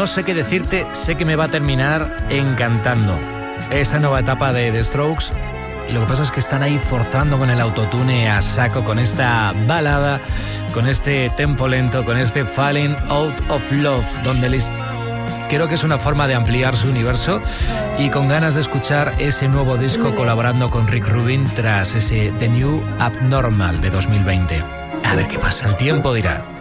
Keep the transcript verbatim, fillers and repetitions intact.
no sé qué decirte, sé que me va a terminar encantando esta nueva etapa de The Strokes. Y lo que pasa es que están ahí forzando con el autotune a saco, con esta balada, con este tempo lento, con este Falling Out of Love, donde les... creo que es una forma de ampliar su universo y con ganas de escuchar ese nuevo disco colaborando con Rick Rubin tras ese The New Abnormal de dos mil veinte. A ver qué pasa, el tiempo dirá.